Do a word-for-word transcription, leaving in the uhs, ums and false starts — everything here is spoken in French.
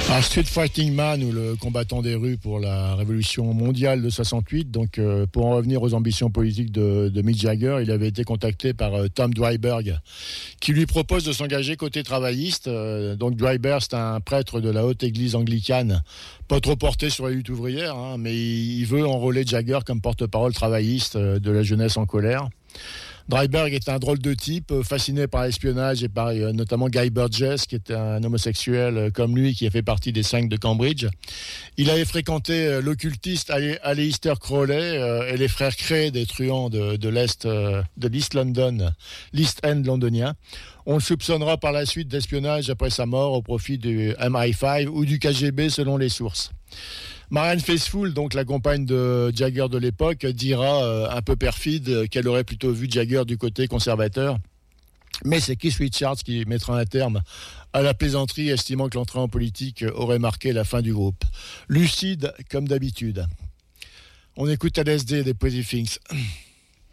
Alors, Street Fighting Man, ou le combattant des rues pour la révolution mondiale de soixante-huit, donc euh, pour en revenir aux ambitions politiques de, de Mick Jagger, il avait été contacté par euh, Tom Dryburgh, qui lui propose de s'engager côté travailliste. Euh, donc Dryburgh, c'est un prêtre de la haute église anglicane, pas trop porté sur la lutte ouvrière, hein, mais il, il veut enrôler Jagger comme porte-parole travailliste euh, de la jeunesse en colère. Dryburgh est un drôle de type, fasciné par l'espionnage et par euh, notamment Guy Burgess, qui était un homosexuel euh, comme lui, qui a fait partie des cinq de Cambridge. Il avait fréquenté euh, l'occultiste Aleister Crowley euh, et les frères Cray, des truands de, de l'Est, euh, de l'East London, l'East End londonien. On le soupçonnera par la suite d'espionnage après sa mort au profit du M I cinq ou du K G B selon les sources. Marianne Faithfull, donc la compagne de Jagger de l'époque, dira, euh, un peu perfide, qu'elle aurait plutôt vu Jagger du côté conservateur. Mais c'est Keith Richards qui mettra un terme à la plaisanterie, estimant que l'entrée en politique aurait marqué la fin du groupe. Lucide comme d'habitude. On écoute L S D des Pretty Things.